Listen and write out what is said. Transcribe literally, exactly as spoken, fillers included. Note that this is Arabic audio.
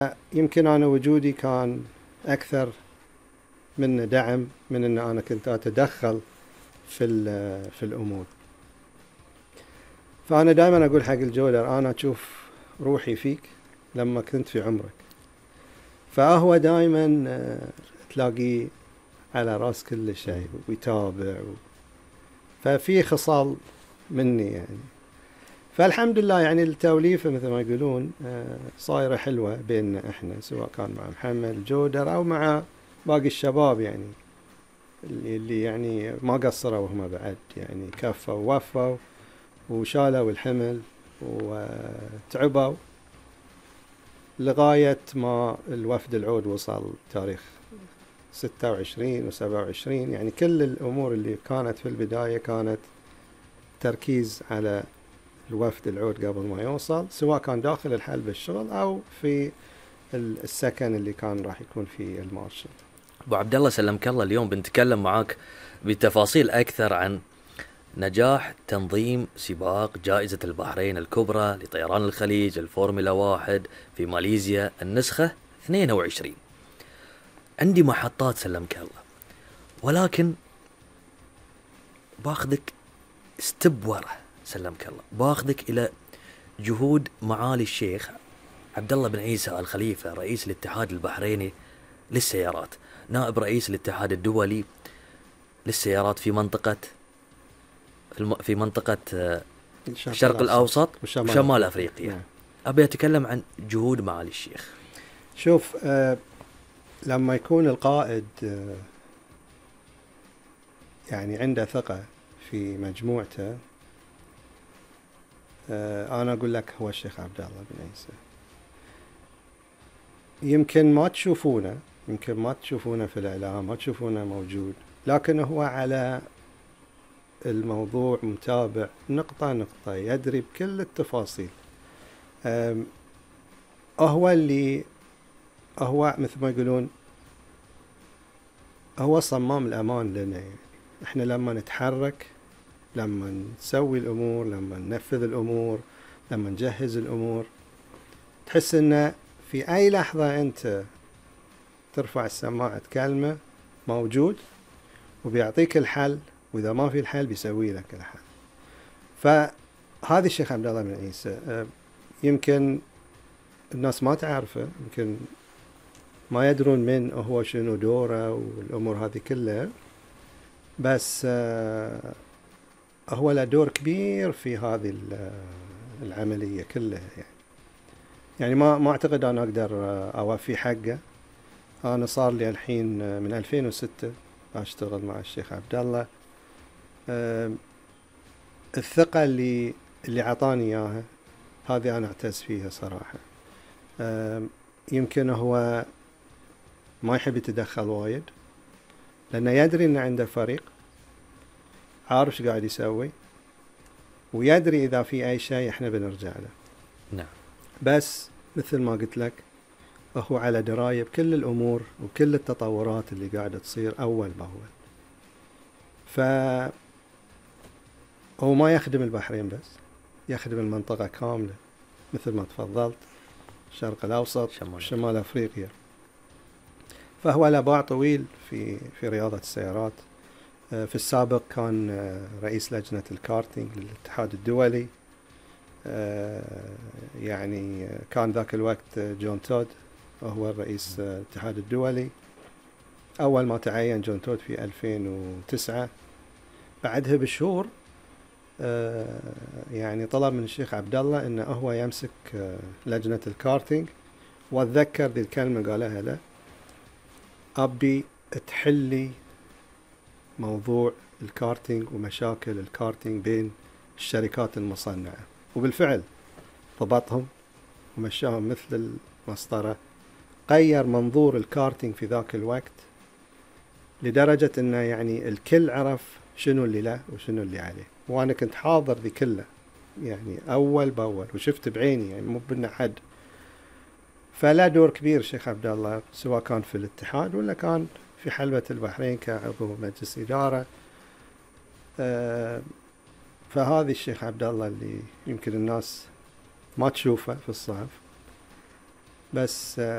يمكن أنا وجودي كان أكثر من دعم من أن أنا كنت أتدخل في في الأمور. فأنا دائما أقول حق الجولر أنا أشوف روحي فيك لما كنت في عمرك، فهو دائما تلاقيه على رأس كل شيء ويتابع، ففي خصال مني يعني. فالحمد لله يعني التوليفة مثل ما يقولون صايرة حلوة بيننا احنا، سواء كان مع محمد جودر او مع باقي الشباب يعني اللي يعني ما قصروا وهم بعد، يعني كفوا ووفوا وشالوا الحمل وتعبوا لغاية ما الوفد العود وصل تاريخ ستة وعشرين وسبعة وعشرين. يعني كل الأمور اللي كانت في البداية كانت تركيز على الوفد العود قبل ما يوصل، سواء كان داخل الحلبة الشغل أو في السكن اللي كان راح يكون في المارشل. أبو عبد الله سلمك الله، اليوم بنتكلم معاك بتفاصيل أكثر عن نجاح تنظيم سباق جائزة البحرين الكبرى لطيران الخليج الفورمولا واحد في ماليزيا النسخة اثنين وعشرين. عندي محطات سلمك الله، ولكن باخذك ستيب ورا سلمك الله، باخذك إلى جهود معالي الشيخ عبد الله بن عيسى الخليفة رئيس الاتحاد البحريني للسيارات، نائب رئيس الاتحاد الدولي للسيارات في منطقة في منطقة الشرق الأوسط وشمال أفريقيا. نعم. أبي أتكلم عن جهود معالي الشيخ. شوف، آه لما يكون القائد آه يعني عنده ثقة في مجموعته، آه أنا أقول لك هو الشيخ عبد الله بن عيسى. يمكن ما تشوفونه يمكن ما تشوفونه في الإعلام، ما تشوفونه موجود، لكن هو على الموضوع متابع نقطة نقطة، يدري بكل التفاصيل. هو اللي هو مثل ما يقولون هو صمام الأمان لنا. يعني احنا لما نتحرك، لما نسوي الأمور، لما ننفذ الأمور، لما نجهز الأمور، تحس انه في أي لحظة أنت ترفع السماعة تكلمه موجود وبيعطيك الحل، وإذا ما في الحل بيسوي لك الحل. فهذا الشيخ عبد الله بن عيسى يمكن الناس ما تعرفه، يمكن ما يدرون من هو شنو دوره والأمور هذه كلها، بس هو له دور كبير في هذه العملية كلها. يعني يعني ما ما أعتقد أنا أقدر أوفي حقه. أنا صار لي الحين من ألفين وستة أشتغل مع الشيخ عبد الله. الثقة اللي اللي عطاني إياها هذه أنا أعتز فيها صراحة. يمكن هو ما يحب يتدخل وايد، لأنه يدري إنه عنده فريق عارف شو قاعد يسوي، ويدري إذا في أي شيء إحنا بنرجع له. نعم. بس مثل ما قلت لك هو على دراية بكل الأمور وكل التطورات اللي قاعدة تصير أول بأول. فهو ما يخدم البحرين بس، يخدم المنطقة كاملة مثل ما تفضلت، الشرق الأوسط شمال, شمال أفريقيا. فهو له باع طويل في في رياضة السيارات. في السابق كان رئيس لجنة الكارتينج للاتحاد الدولي. يعني كان ذاك الوقت جون تود هو الرئيس الاتحاد الدولي. أول ما تعين جون تود في ألفين وتسعة، بعدها بشهور يعني طلب من الشيخ عبد الله إنه هو يمسك لجنة الكارتينج. وأتذكر ذي الكلمة قالها له: أبي تحلي موضوع الكارتينج ومشاكل الكارتينج بين الشركات المصنعة. وبالفعل ضبطهم ومشاهم مثل المسطرة، غير منظور الكارتينج في ذاك الوقت لدرجة انه يعني الكل عرف شنو اللي له وشنو اللي عليه. وانا كنت حاضر ذي كله يعني اول باول وشفت بعيني، يعني مو بنا حد. فلا دور كبير الشيخ عبد الله، سواء كان في الاتحاد ولا كان في حلبة البحرين كعضو مجلس إدارة. فهذا الشيخ عبد الله اللي يمكن الناس ما تشوفه في الصحف، بس